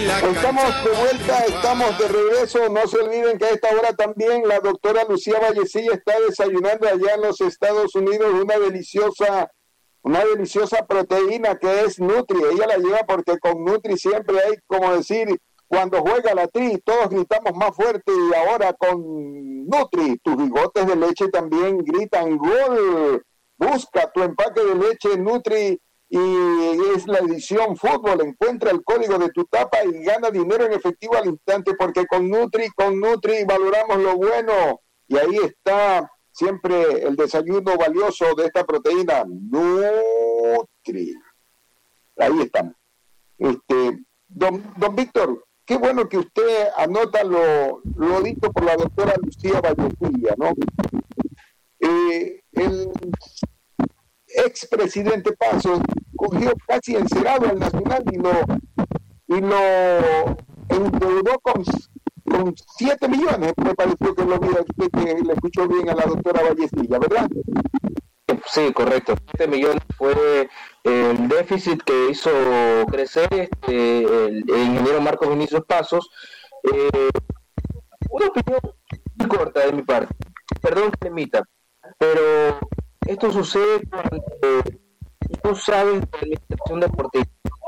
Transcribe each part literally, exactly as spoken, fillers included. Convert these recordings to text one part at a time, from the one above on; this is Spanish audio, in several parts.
Estamos de vuelta, estamos de regreso. No se olviden que a esta hora también la doctora Lucía Vallecilla está desayunando allá en los Estados Unidos una deliciosa, una deliciosa proteína que es Nutri. Ella la lleva porque con Nutri siempre hay, como decir, cuando juega la Tri, todos gritamos más fuerte, y ahora con Nutri, tus bigotes de leche también gritan gol. Busca tu empaque de leche Nutri y es la edición fútbol. Encuentra el código de tu tapa y gana dinero en efectivo al instante, porque con Nutri, con Nutri valoramos lo bueno. Y ahí está siempre el desayuno valioso de esta proteína, Nutri. Ahí estamos. Este, don, don Víctor, qué bueno que usted anota lo, lo dicho por la doctora Lucía Vallecilla, ¿no? Eh, el expresidente Pasos cogió casi encerado al Nacional y lo, y lo endeudó con, con siete millones, me pareció que lo vi a usted, que le escuchó bien a la doctora Vallecilla, ¿verdad? Sí, correcto. siete millones fue el déficit que hizo crecer este, el, el ingeniero Marcos Vinicius Pasos. Eh, una opinión muy corta de mi parte, perdón que me imita, pero esto sucede cuando no saben de administración deportiva.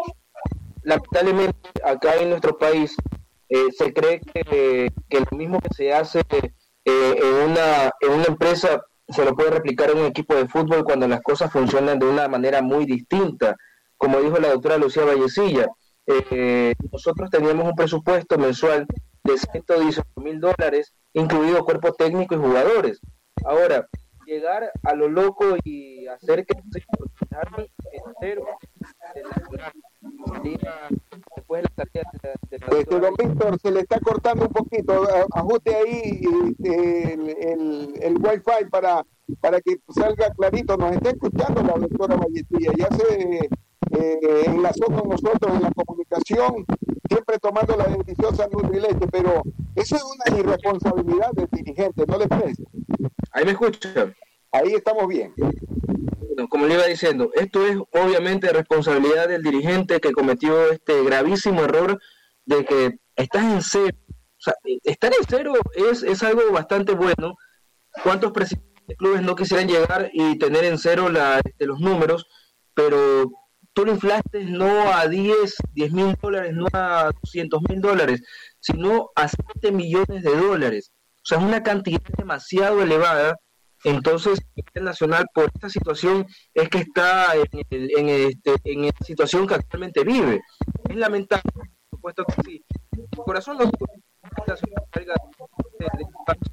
Lamentablemente, acá en nuestro país eh, se cree que, que lo mismo que se hace eh, en, una, en una empresa se lo puede replicar en un equipo de fútbol cuando las cosas funcionan de una manera muy distinta. Como dijo la doctora Lucía Vallecilla, eh, nosotros teníamos un presupuesto mensual de ciento dieciocho mil dólares, incluido cuerpo técnico y jugadores. Ahora, llegar a lo loco y hacer que se dejaron entero de la, después de la salida de la, de la este, don Víctor, se le está cortando un poquito, ajuste ahí el, el, el wifi para, para que salga clarito. Nos está escuchando la doctora Vallecilla, ya se eh, enlazó con nosotros en la comunicación, siempre tomando la deliciosa Nutrileche, pero eso es una irresponsabilidad del dirigente, ¿no le parece? Ahí me escuchan. Ahí estamos bien. Bueno, como le iba diciendo, esto es obviamente responsabilidad del dirigente que cometió este gravísimo error de que estás en cero. O sea, estar en cero es, es algo bastante bueno. ¿Cuántos presidentes de clubes no quisieran llegar y tener en cero la, este, los números? Pero tú lo inflaste no a diez mil dólares, no a doscientos mil dólares, sino a siete millones de dólares. O sea, es una cantidad demasiado elevada. Entonces, el Nacional, por esta situación, es que está en, el, en, este, en la situación que actualmente vive. Es lamentable, por supuesto que sí. El corazón lo tuvo. La Nacional carga de, de,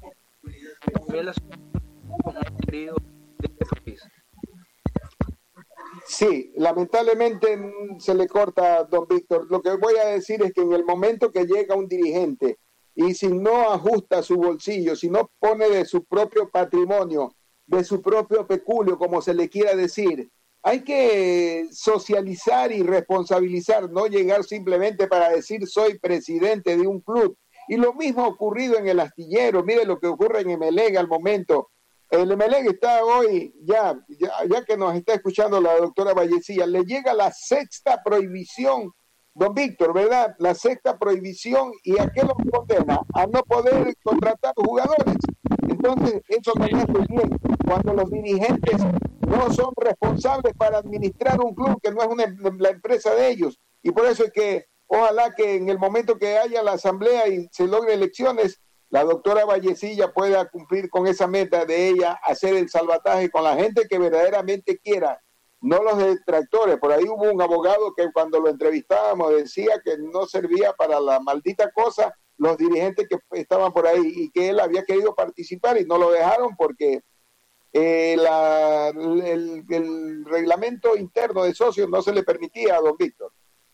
de, también la querido de este país. Sí, lamentablemente se le corta, don Víctor. Lo que voy a decir es que en el momento que llega un dirigente y si no ajusta su bolsillo, si no pone de su propio patrimonio, de su propio peculio, como se le quiera decir, hay que socializar y responsabilizar, no llegar simplemente para decir soy presidente de un club. Y lo mismo ha ocurrido en el Astillero. Mire lo que ocurre en Emelec al momento. El Emelec está hoy, ya, ya, ya que nos está escuchando la doctora Vallecilla, le llega la sexta prohibición, don Víctor, ¿verdad? La sexta prohibición, ¿y a qué lo condena? A no poder contratar jugadores. Entonces, eso no es bien, cuando los dirigentes no son responsables para administrar un club que no es una, la empresa de ellos. Y por eso es que, ojalá que en el momento que haya la asamblea y se logren elecciones, la doctora Vallecilla pueda cumplir con esa meta de ella, hacer el salvataje con la gente que verdaderamente quiera, no los detractores. Por ahí hubo un abogado que cuando lo entrevistábamos decía que no servía para la maldita cosa los dirigentes que estaban por ahí y que él había querido participar y no lo dejaron porque eh, la, el, el reglamento interno de socios no se le permitía a don Víctor.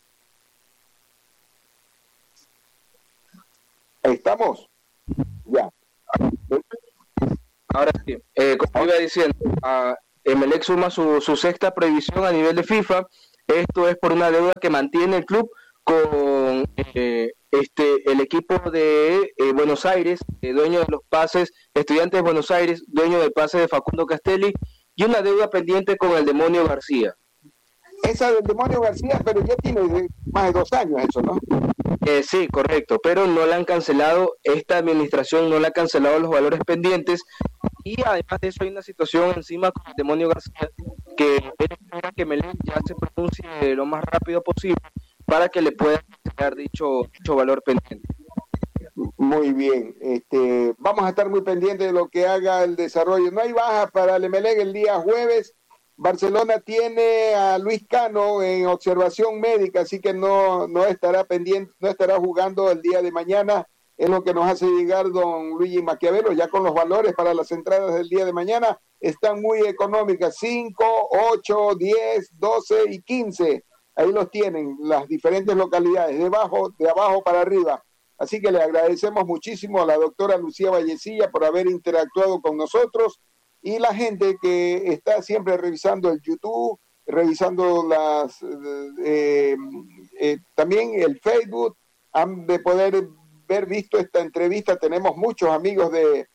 ¿Estamos? Ya. Ahora sí, eh, como iba diciendo, a Emelec suma su, su sexta prohibición a nivel de FIFA. Esto es por una deuda que mantiene el club con eh, este el equipo de eh, Buenos Aires, eh, dueño de los pases, Estudiantes de Buenos Aires, dueño del pase de Facundo Castelli, y una deuda pendiente con el Demonio García. Esa del Demonio García, pero ya tiene más de dos años eso, ¿no? Eh, sí, correcto, pero no le han cancelado, esta administración no le ha cancelado los valores pendientes, y además de eso hay una situación encima con el demonio García, que él espera que Melec ya se pronuncie lo más rápido posible para que le puedan cancelar dicho, dicho valor pendiente. Muy bien, este, vamos a estar muy pendientes de lo que haga el desarrollo. No hay bajas para el Emelec el día jueves. Barcelona tiene a Luis Cano en observación médica, así que no, no estará pendiente, no estará jugando el día de mañana. Es lo que nos hace llegar don Luigi Maquiavelo, ya con los valores para las entradas del día de mañana. Están muy económicas, cinco, ocho, diez, doce y quince. Ahí los tienen, las diferentes localidades, de abajo, de abajo para arriba. Así que le agradecemos muchísimo a la doctora Lucía Vallecilla por haber interactuado con nosotros, y la gente que está siempre revisando el YouTube, revisando las eh, eh, también el Facebook, han de poder ver visto esta entrevista. Tenemos muchos amigos de,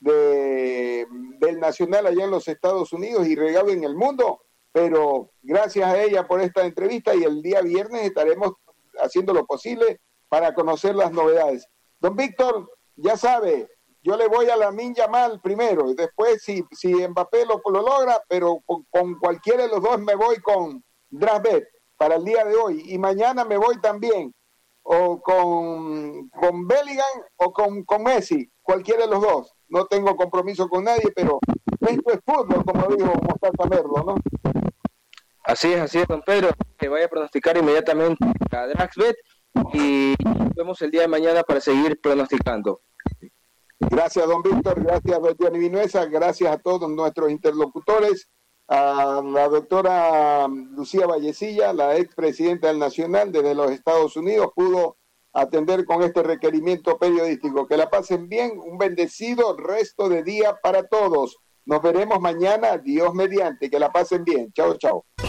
de del Nacional allá en los Estados Unidos y regado en el mundo, pero gracias a ella por esta entrevista, y el día viernes estaremos haciendo lo posible para conocer las novedades. Don Víctor, ya sabe, yo le voy a Lamine Yamal primero, y después si, si Mbappé lo, lo logra, pero con, con cualquiera de los dos me voy con Draxler para el día de hoy, y mañana me voy también o con, con Bellingham o con, con Messi, cualquiera de los dos. No tengo compromiso con nadie, pero esto es fútbol, como dijo Mostaza Merlo, ¿no? Así es, así es, don Pedro, que vaya a pronosticar inmediatamente a Draxler, y nos vemos el día de mañana para seguir pronosticando. Gracias, don Víctor, gracias, don Johnny Vinuesa, gracias a todos nuestros interlocutores, a la doctora Lucía Vallecilla, la expresidenta del Nacional desde los Estados Unidos, pudo atender con este requerimiento periodístico. Que la pasen bien, un bendecido resto de día para todos. Nos veremos mañana, Dios mediante, que la pasen bien. Chao, chao.